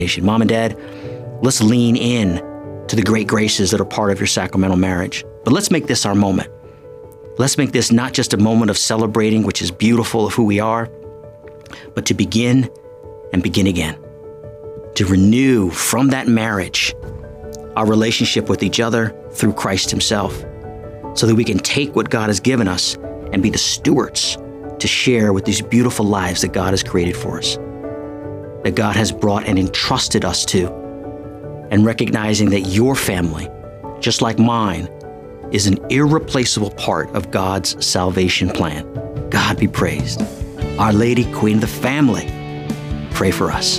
Mom and Dad, let's lean in to the great graces that are part of your sacramental marriage. But let's make this our moment. Let's make this not just a moment of celebrating, which is beautiful of who we are, but to begin and begin again. To renew from that marriage our relationship with each other through Christ himself, so that we can take what God has given us and be the stewards to share with these beautiful lives that God has created for us, that God has brought and entrusted us to, and recognizing that your family, just like mine, is an irreplaceable part of God's salvation plan. God be praised. Our Lady, Queen of the family, pray for us.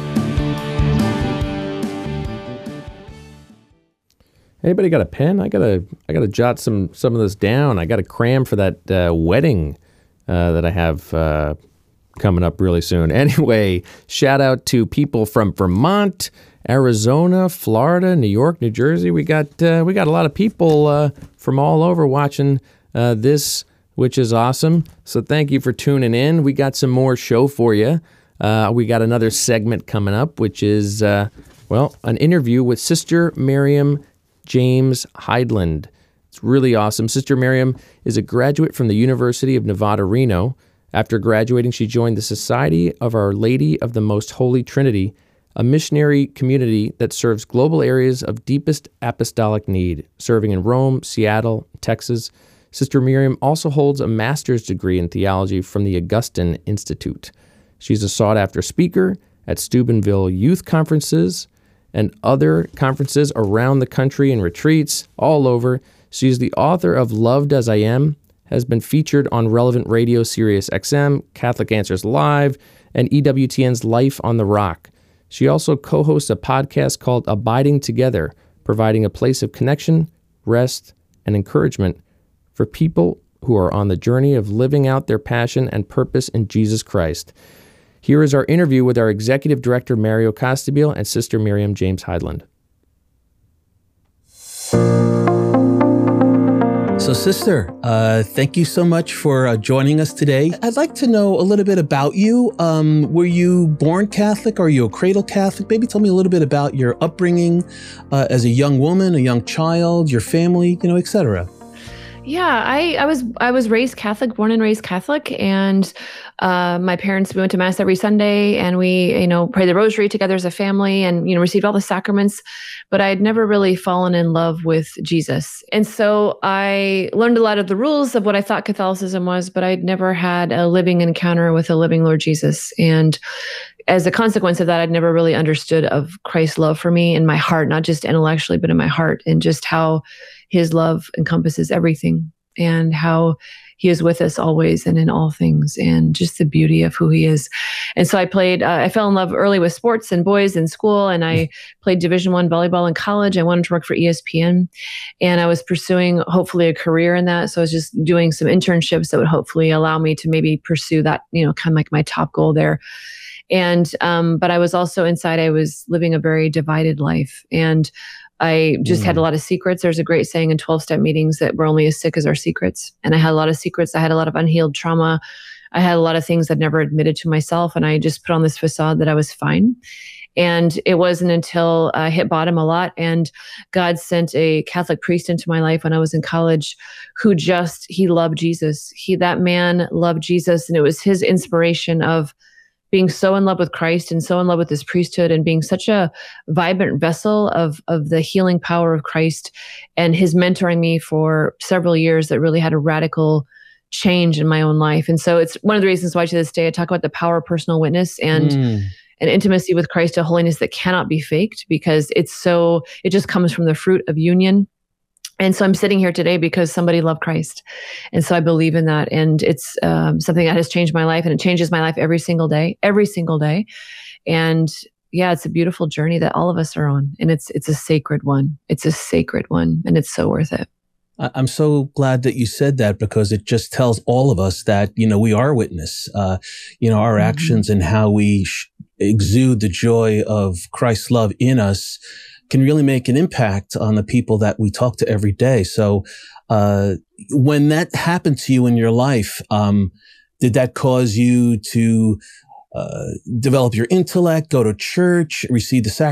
Anybody got a pen? I gotta jot some of this down. I gotta cram for that wedding that I have coming up really soon. Anyway, shout out to people from Vermont, Arizona, Florida, New York, New Jersey. We got a lot of people from all over watching this, which is awesome. So thank you for tuning in. We got some more show for you. We got another segment coming up, which is an interview with Sister Miriam James Heidland. It's really awesome. Sister Miriam is a graduate from the University of Nevada, Reno. After graduating, she joined the Society of Our Lady of the Most Holy Trinity, a missionary community that serves global areas of deepest apostolic need, serving in Rome, Seattle, Texas. Sister Miriam also holds a master's degree in theology from the Augustine Institute. She's a sought-after speaker at Steubenville youth conferences and other conferences around the country and retreats all over. She's the author of Loved as I Am, has been featured on relevant radio Sirius XM, Catholic Answers Live, and EWTN's Life on the Rock. She also co-hosts a podcast called Abiding Together, providing a place of connection, rest, and encouragement for people who are on the journey of living out their passion and purpose in Jesus Christ. Here is our interview with our Executive Director, Mario Costabile, and Sister Miriam James Heidland. So, Sister, thank you so much for joining us today. I'd like to know a little bit about you. Were you born Catholic? Are you a cradle Catholic? Maybe tell me a little bit about your upbringing as a young woman, a young child, your family, etc. Yeah, I was raised Catholic, born and raised Catholic, and my parents, we went to Mass every Sunday, and we, prayed the Rosary together as a family, and received all the sacraments. But I had never really fallen in love with Jesus, and so I learned a lot of the rules of what I thought Catholicism was, but I'd never had a living encounter with a living Lord Jesus, and as a consequence of that, I'd never really understood of Christ's love for me in my heart, not just intellectually, but in my heart, and just how his love encompasses everything and how he is with us always and in all things, and just the beauty of who he is. And so I fell in love early with sports and boys in school, and I played Division I volleyball in college. I wanted to work for ESPN, and I was pursuing hopefully a career in that. So I was just doing some internships that would hopefully allow me to maybe pursue that, kind of like my top goal there. And, but I was also inside, I was living a very divided life, and I just had a lot of secrets. There's a great saying in 12-step meetings that we're only as sick as our secrets. And I had a lot of secrets. I had a lot of unhealed trauma. I had a lot of things I'd never admitted to myself. And I just put on this facade that I was fine. And it wasn't until I hit bottom a lot and God sent a Catholic priest into my life when I was in college who he loved Jesus. That man loved Jesus. And it was his inspiration of being so in love with Christ and so in love with his priesthood and being such a vibrant vessel of the healing power of Christ, and his mentoring me for several years that really had a radical change in my own life. And so it's one of the reasons why to this day I talk about the power of personal witness and an intimacy with Christ, a holiness that cannot be faked, because it just comes from the fruit of union. And so I'm sitting here today because somebody loved Christ. And so I believe in that. And it's something that has changed my life, and it changes my life every single day. And yeah, it's a beautiful journey that all of us are on. And it's a sacred one. It's a sacred one. And it's so worth it. I'm so glad that you said that, because it just tells all of us that, we are a witness, our actions and how we exude the joy of Christ's love in us can really make an impact on the people that we talk to every day. So, when that happened to you in your life, did that cause you to develop your intellect, go to church, receive the sacrament.